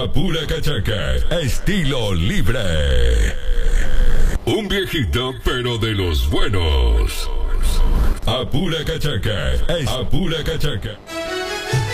A pura cachaca, estilo libre. Un viejito, pero de los buenos. A pura cachaca, a pura cachaca.